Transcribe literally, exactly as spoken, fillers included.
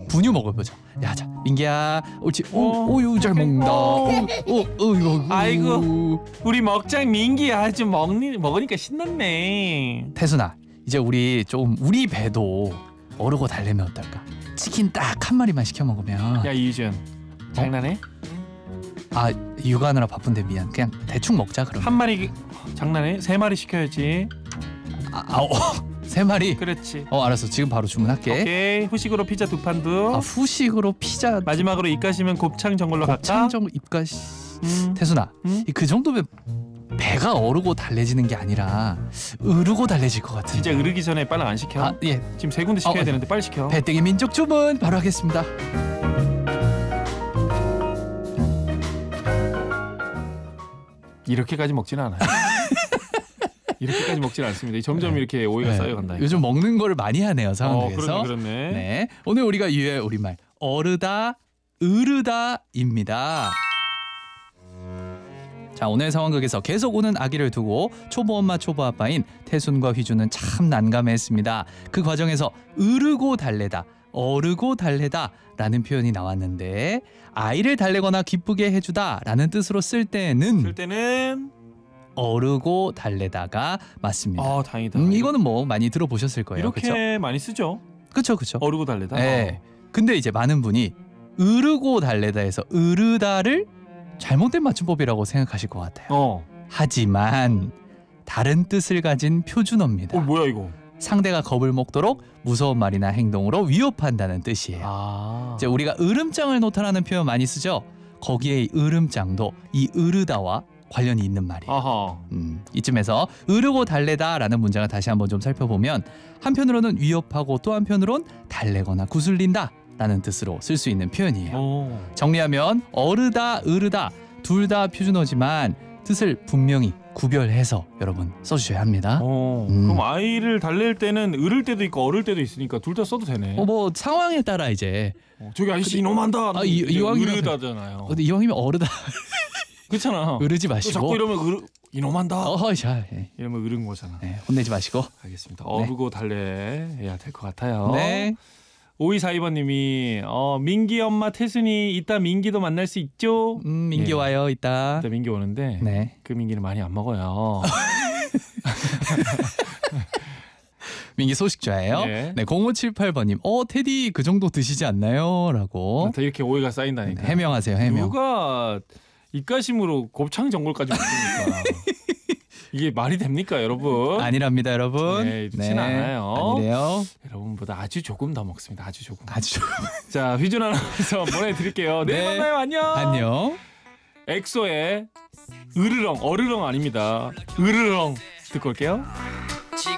분유 먹어보자. 야, 자, 민기야, 옳지. 오, 어, 오유 잘 먹는다. 어. 오, 오, 오, 이거. 아이고. 우리 먹장 민기 아주 먹니 먹으니까 신났네. 태순아, 이제 우리 좀 우리 배도 어르고 달래면 어떨까? 치킨 딱 한 마리만 시켜 먹으면. 야 이유준 장난해? 아, 육아하느라 바쁜데 미안. 그냥 대충 먹자 그러면. 한 마리 장난해? 세 마리 시켜야지. 아, 아, 어, 세 마리. 그렇지. 어, 알았어. 지금 바로 주문할게. 오케이. 후식으로 피자 두 판도. 아, 후식으로 피자. 마지막으로 입가시면 곱창 전골로 갈까? 곱창정 입가시. 음. 태순아, 음? 이 그 정도면 배가 어르고 달래지는 게 아니라 으르고 달래질 것 같은데. 진짜 으르기 전에 빨리 안 시켜. 아, 예. 지금 세 군데 시켜야 어, 되는데 빨리 시켜. 배때기 민족 주문 바로 하겠습니다. 이렇게까지 먹지는 않아요. 이렇게까지 먹지는 않습니다. 점점 네. 이렇게 오해가 네. 쌓여간다. 요즘 먹는 거를 많이 하네요, 어, 상황에서. 그렇네, 그렇네. 네, 오늘 우리가 유효할 우리말 어르다, 으르다입니다. 자, 오늘 상황극에서 계속 우는 아기를 두고 초보 엄마 초보 아빠인 태순과 휘주는 참 난감해했습니다. 그 과정에서 으르고 달래다, 어르고 달래다 라는 표현이 나왔는데 아이를 달래거나 기쁘게 해주다 라는 뜻으로 쓸 때는 쓸 때는 어르고 달래다가 맞습니다. 아 다행이다. 음, 이거는 뭐 많이 들어보셨을 거예요. 이렇게 그렇죠? 많이 쓰죠. 그렇죠, 그렇죠. 어르고 달래다. 네. 근데 이제 많은 분이 으르고 달래다에서 으르다를 잘못된 맞춤법이라고 생각하실 것 같아요. 어. 하지만 다른 뜻을 가진 표준어입니다. 어 뭐야 이거? 상대가 겁을 먹도록 무서운 말이나 행동으로 위협한다는 뜻이에요. 아. 이제 우리가 으름장을 놓다라는 표현 많이 쓰죠. 거기에 이 으름장도 이 으르다와 관련이 있는 말이에요. 아하. 음, 이쯤에서 으르고 달래다라는 문장을 다시 한번 좀 살펴보면 한편으로는 위협하고 또 한편으론 달래거나 구슬린다 라는 뜻으로 쓸 수 있는 표현이에요. 어. 정리하면 어르다, 으르다 둘 다 표준어지만 뜻을 분명히 구별해서 여러분 써주셔야 합니다. 어. 음. 그럼 아이를 달랠 때는 으를 때도 있고 어를 때도 있으니까 둘 다 써도 되네. 어, 뭐 상황에 따라 이제 어, 저기 아저씨 이놈한다. 아, 이- 이왕이면- 으르다잖아요. 어디 이왕이면 어르다 그렇잖아. 으르지 또 마시고 자꾸 이러면 으르, 이놈한다. 어허 자 예. 이러면 으른 거잖아. 네, 혼내지 마시고 알겠습니다. 어르고 달래해야 될 것 같아요. 네. 오이사이 번님이 어, 민기 엄마 태순이 이따 민기도 만날 수 있죠? 음, 민기 예. 와요 이따. 이따 민기 오는데 네. 그 민기는 많이 안 먹어요. 민기 소식자예요. 네. 네, 공오칠팔 번님. 어, 테디 그 정도 드시지 않나요? 라고. 다 이렇게 오해가 쌓인다니까. 네, 해명하세요, 해명. 누가 입가심으로 곱창 전골까지 먹습니까? 이게 말이 됩니까, 여러분? 아니랍니다, 여러분. 네, 좋진 않아요. 아니래요. 여러분보다 아주 조금 더 먹습니다. 아주 조금. 아주 좋- 자, 휘준 아나운서 보내드릴게요. 내일 네. 만나요. 안녕. 안녕. 엑소의 으르렁, 어르렁 아닙니다. 으르렁 듣고 올게요.